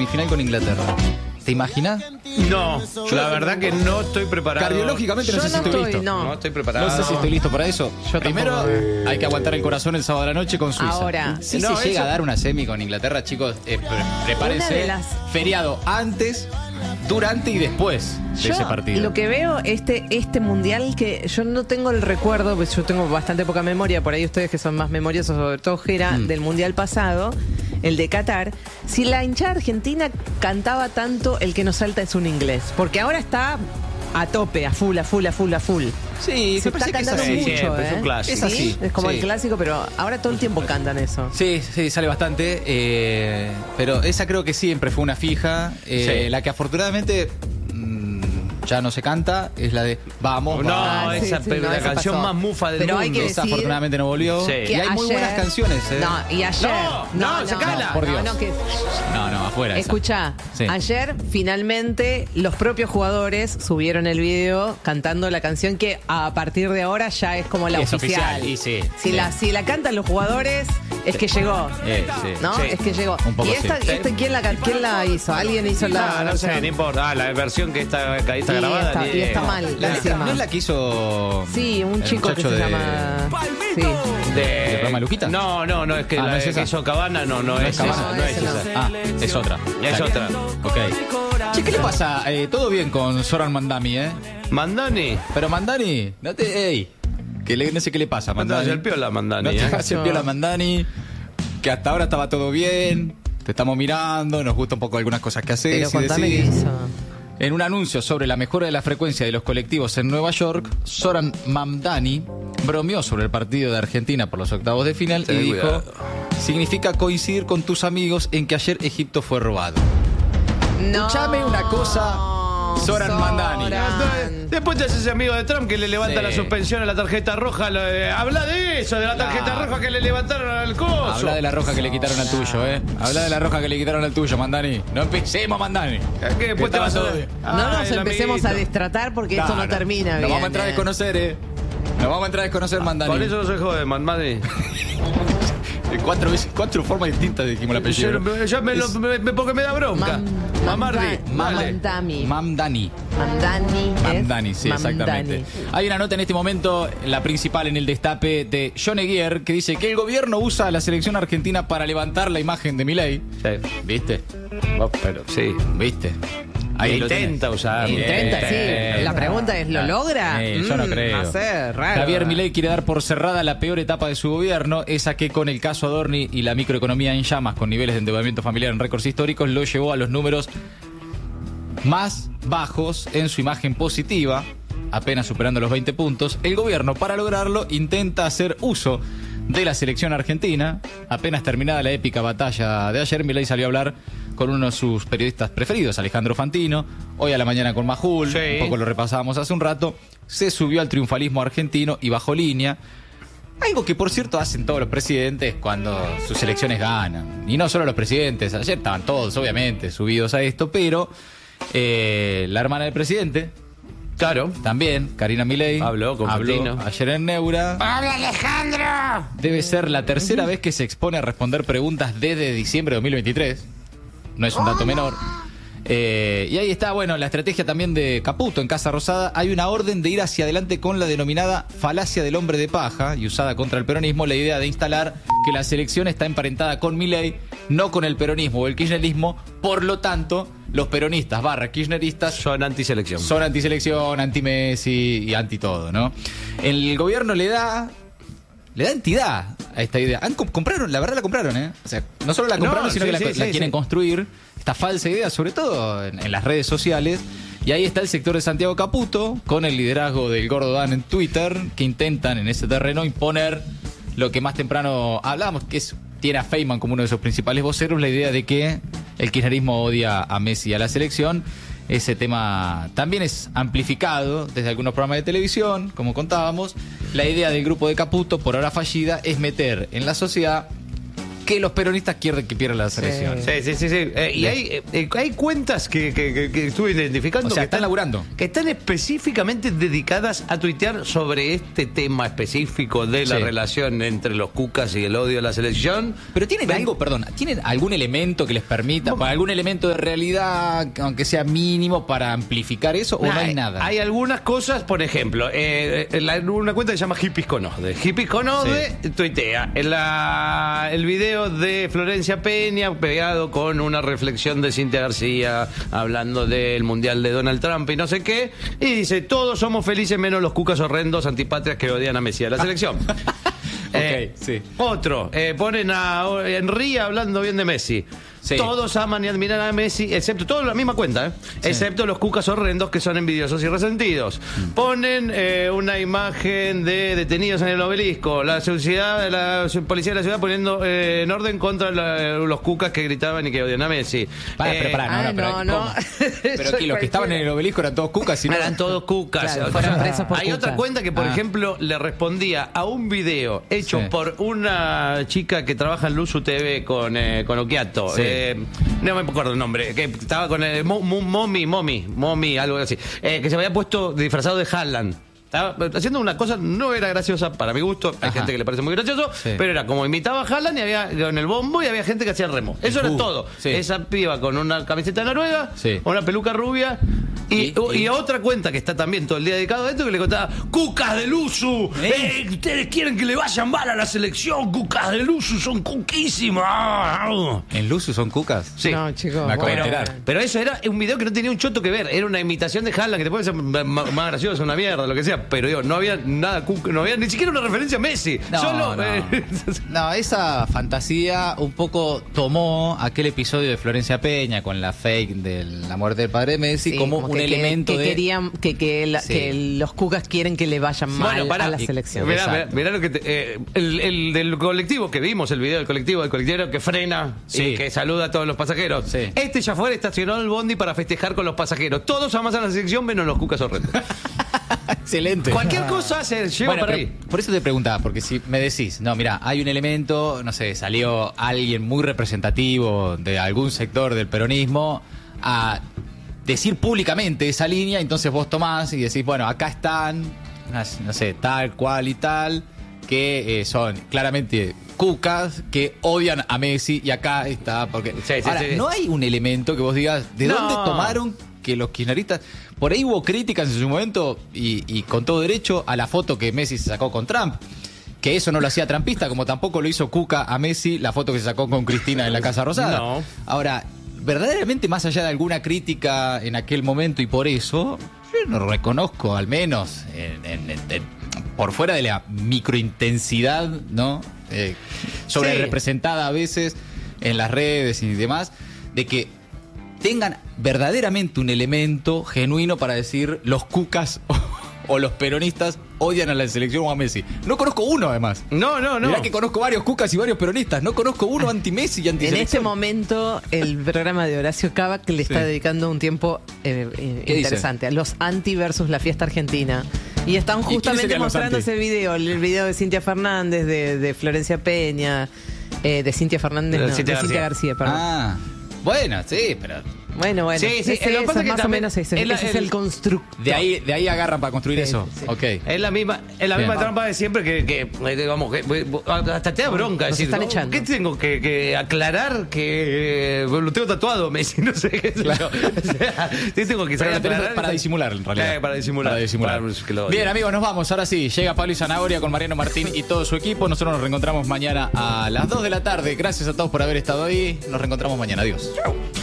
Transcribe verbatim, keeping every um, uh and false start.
semifinal con Inglaterra. ¿Te imaginas? No, la verdad que no estoy preparado. Cardiológicamente no Yo sé si no estoy estoy, listo. no. No estoy preparado. No sé si estoy listo para eso. Yo Primero, tampoco. hay que aguantar el corazón el sábado a la noche con Suiza. Ahora. Si No, se llega eso- a dar una semi con Inglaterra, chicos, eh, pre- Una prepárense. de las- Feriado antes, durante y después de Yo ese partido. lo que veo este este mundial, que yo no tengo el recuerdo, pues yo tengo bastante poca memoria, por ahí ustedes que son más memoriosos, sobre todo Jera, Mm. del mundial pasado, el de Qatar, si la hinchada argentina cantaba tanto El que nos salta es un inglés, porque ahora está a tope, a full, a full, a full, a full. Sí, Se me parece está que es cantando así. mucho, siempre, ¿eh? es un clásico. Es así. Es como sí. el clásico, pero ahora todo el tiempo cantan eso. Sí, sí, sale bastante. eh, pero esa creo que siempre fue una fija. eh, Sí. La que afortunadamente mm, ya no se canta es la de Vamos, No, vamos. Ah, sí, esa sí, es no, la esa canción pasó. más mufa del Pero hay mundo. que Esa decir afortunadamente no volvió. Sí. Y Que hay muy ayer- buenas canciones. ¿eh? No, y ayer. No, no, sacala. Por Dios. No, que, No, no, afuera. esa. escuchá, Sí. ayer finalmente los propios jugadores subieron el video cantando la canción que a partir de ahora ya es como la Es oficial. oficial, y sí, Si, sí. La, si la cantan los jugadores, es que llegó. Eh, sí. ¿No? Sí. Es que llegó. Un poco ¿Y esta, sí. esta quién, la, quién la hizo? ¿Alguien hizo la.? No, no sé, no importa. Ah, la versión que está, que está Y grabada. está- ni y está idea. mal. La letra encima. no es la que hizo. Sí, un el chico que muchacho se de- llama. Sí. De, ¿De programa Luquita? No, no, no, es que Ah, la ¿no es que esa? hizo Cabana no, no, No es es esa. Cabana. No es ese no. esa. Ah, es otra. Es otra. Ok. Che, ¿qué le pasa? Eh, todo bien con Zoran Mandani, ¿eh? Mandani. Pero Mandani, no te. ¡Ey! Que le- no sé qué le pasa, No te Mandani. hagas el piola, Mandani. No te ¿eh? hagas el piola, Mandani. Que hasta ahora estaba todo bien. Te estamos mirando, nos gusta un poco algunas cosas que haces. Pero y contame qué decís. hizo. En un anuncio sobre la mejora de la frecuencia de los colectivos en Nueva York, Zoran Mamdani bromeó sobre el partido de Argentina por los octavos de final Ten y dijo: cuidado. significa coincidir con tus amigos en que ayer Egipto fue robado. No. Escuchame una cosa, Zoran Mandani. Zoran. Después te haces amigo de Trump que le levanta Sí. la suspensión a la tarjeta roja. lo- eh, habla de eso, de la tarjeta Claro. roja que le levantaron al coso. Habla de la roja que le quitaron al tuyo, ¿eh? Habla de la roja que le quitaron al tuyo, Mandani. No empecemos, Mandani. Que después Que te vas a estaba todo bien. No nos Ay, el empecemos amiguito. a destratar porque esto no termina Nos bien. vamos a entrar a eh. desconocer, ¿eh? Nos vamos a entrar a desconocer, Mandani. Con eso no se jode, Mandani. Cuatro veces, cuatro formas distintas dijimos el apellido. Yo, ¿no? yo me lo, me- me- porque me da bronca. Mam- Mamardi, Mamda- dale. Mamdani. Mamdani. Mamdani. es Mamdani, sí, Mamdani. exactamente. Hay una nota en este momento, la principal en el destape, de John Eguier, que dice que el gobierno usa a la selección argentina para levantar la imagen de Milei. Sí. ¿Viste? Vos, pero sí. ¿Viste? Ahí lo Intenta tenés. usar. Intenta, sí. Intenta. La pregunta es, ¿lo logra? Eh, yo no Mm, creo. No sé, raro. Javier Milei quiere dar por cerrada la peor etapa de su gobierno, esa que con el caso Adorni y la microeconomía en llamas, con niveles de endeudamiento familiar en récords históricos, lo llevó a los números más bajos en su imagen positiva, apenas superando los veinte puntos. El gobierno, para lograrlo, intenta hacer uso de la selección argentina. Apenas terminada la épica batalla de ayer, Milei salió a hablar con uno de sus periodistas preferidos, Alejandro Fantino. Hoy a la mañana con Majul, Sí. un poco lo repasábamos hace un rato. Se subió al triunfalismo argentino y bajó línea. Algo que, por cierto, hacen todos los presidentes cuando sus elecciones ganan. Y no solo los presidentes, ayer estaban todos, obviamente, subidos a esto, pero eh, la hermana del presidente, Claro. también, Karina Milei, Habló con Fantino. ayer en Neura. ¡Hola, Alejandro! Debe ser la tercera vez que se expone a responder preguntas desde diciembre de dos mil veintitrés. No es un dato menor. Eh, y ahí está, bueno, la estrategia también de Caputo en Casa Rosada. Hay una orden de ir hacia adelante con la denominada falacia del hombre de paja y usada contra el peronismo, la idea de instalar que la selección está emparentada con Milei, no con el peronismo o el kirchnerismo. Por lo tanto, los peronistas barra kirchneristas Son antiselección. son antiselección, anti-Messi y anti todo, ¿no? El gobierno le da le da entidad a esta idea. Han, comp- compraron, la verdad la compraron, ¿eh? O sea, no solo la compraron, No, sino sí, que la, sí, la sí, quieren sí. construir. Esta falsa idea, sobre todo en, en las redes sociales. Y ahí está el sector de Santiago Caputo, con el liderazgo del Gordo Dan en Twitter, que intentan en ese terreno imponer lo que más temprano hablábamos, que es, tiene a Feynman como uno de sus principales voceros, la idea de que el kirchnerismo odia a Messi y a la selección. Ese tema también es amplificado desde algunos programas de televisión, como contábamos. La idea del grupo de Caputo, por ahora fallida, es meter en la sociedad que los peronistas quieren que pierda la selección. Sí, sí, sí. sí. Eh, y hay, eh, hay cuentas que, que, que, que estuve identificando O sea, que están laburando. que están específicamente dedicadas a tuitear sobre este tema específico de la Sí. relación entre los cucas y el odio a la selección. Pero tienen Ven- algo, perdón, ¿tienen algún elemento que les permita, para algún elemento de realidad, aunque sea mínimo, para amplificar eso o no hay nada? Hay algunas cosas, por ejemplo, eh, la- una cuenta que se llama Hippies con Ode. Hippies con Ode tuitea en la, el video de Florencia Peña pegado con una reflexión de Cintia García hablando del mundial de Donald Trump y no sé qué, y dice: todos somos felices menos los cucas horrendos antipatrias que odian a Messi, a la selección. Eh, sí. Otro, eh, ponen a Henry hablando bien de Messi. Sí. Todos aman y admiran a Messi, excepto, todos la misma cuenta, ¿eh? Sí. Excepto los cucas horrendos que son envidiosos y resentidos. Mm. Ponen eh, una imagen de detenidos en el obelisco, la, ciudad, la policía de la ciudad poniendo eh, en orden contra la- los cucas que gritaban y que odian a Messi. Pará, Eh, pero pará, no, ah, no, pero, no, no. ¿cómo? Pero aquí los que estaban en el obelisco eran todos cucas y no Eran todos cucas. Claro, O fueron sea, presos por hay cucas. otra cuenta que, por Ah. ejemplo, le respondía a un video hecho Sí. por una chica que trabaja en Luzu T V con, eh, con Okiato. Sí. Eh, no me acuerdo el nombre. Que estaba con el Mo- Mo- Momi, Momi, Momi, algo así. Eh, que se había puesto disfrazado de Haaland. Estaba haciendo una cosa, no era graciosa para mi gusto. Hay Ajá. gente que le parece muy gracioso, Sí. pero era como imitaba a Haaland y había con el bombo y había gente que hacía el remo. Eso era Uh, todo. sí. Esa piba con una camiseta noruega, Sí. una peluca rubia y, Y- y, y- otra cuenta que está también todo el día dedicado a esto que le contaba: cucas del Usu, ¿Eh? eh, ustedes quieren que le vayan mal a la selección, cucas del Usu son cuquísimas. ¿En Luzu son cucas? Sí. No, chicos. Me acabo de bueno. enterar. Pero eso era un video que no tenía un choto que ver, era una imitación de Haaland que te puede ser ma- ma- más gracioso, una mierda, lo que sea, pero digo, no había nada, cuca, no había ni siquiera una referencia a Messi. No, Solo, no. eh, No, esa fantasía un poco tomó aquel episodio de Florencia Peña con la fake de la muerte del padre de Messi Sí, como, un que, elemento que de... querían que, que, la- Sí. que los cucas quieren que le vayan mal Bueno, pará. a la Y- selección. Mirá, mirá, Exacto. mirá lo que te- eh, el, el del colectivo que vimos, el video del colectivo, del colectivero que frena Sí. y que saluda a todos los pasajeros. Sí. Este ya fue estacionado el bondi para festejar con los pasajeros. Todos amas a la selección menos los cucas horrendos. Excelente. Cualquier cosa se lleva Bueno, para pero ahí. por eso te preguntaba, porque si me decís, no, mira, hay un elemento, no sé, salió alguien muy representativo de algún sector del peronismo a decir públicamente esa línea, entonces vos tomás y decís, bueno, acá están, unas, no sé, tal, cual y tal, que eh, son claramente cucas que odian a Messi y acá está, porque... Sí, sí, Ahora, sí. no hay un elemento que vos digas, ¿de No. dónde tomaron que los kirchneristas... Por ahí hubo críticas en su momento, y, y con todo derecho, a la foto que Messi se sacó con Trump. Que eso no lo hacía trumpista, como tampoco lo hizo Cuca a Messi, la foto que se sacó con Cristina en la Casa Rosada. No. Ahora, verdaderamente, más allá de alguna crítica en aquel momento, y por eso, yo no reconozco, al menos, en- en- en- en- por fuera de la microintensidad, ¿no? Eh, sobre Sí. representada a veces en las redes y demás, de que tengan verdaderamente un elemento genuino para decir los cucas o, o los peronistas odian a la selección o a Messi. No conozco uno, además. No, no, no. Mirá que conozco varios cucas y varios peronistas. No conozco uno anti-Messi y anti En este momento, el programa de Horacio Cava que le está Sí. dedicando un tiempo eh, eh, ¿Qué interesante a los anti versus la fiesta argentina. Y están quiénes justamente serían los mostrando anti? ese video, el video de Cintia Fernández, de, de Florencia Peña, eh, de Cintia Fernández, De no, Cintia de Cintia García. García, perdón. Ah, bueno, sí, pero Bueno, bueno. Sí, sí, ese, lo que pasa ese es que más o también menos ese, es la- ese es el- el constructo. de ahí, de ahí agarran para construir Sí, eso. sí. Ok. Es la misma, es la Bien. misma trampa de siempre que, que eh, digamos, que, eh, hasta te da bronca Nos decir, están ¿no? echando. ¿qué tengo que, que aclarar que eh, lo tengo tatuado, Messi? No sé qué sé yo. O sea, ¿qué tengo que Pero saber lo tenés aclarar? para disimular, en realidad. Eh, para disimular. Para disimular. Para que lo- Bien, amigos, nos vamos. Ahora sí, llega Pablo y Zanahoria con Mariano Martín y todo su equipo. Nosotros nos reencontramos mañana a las dos de la tarde. Gracias a todos por haber estado ahí. Nos reencontramos mañana. Adiós. Chau.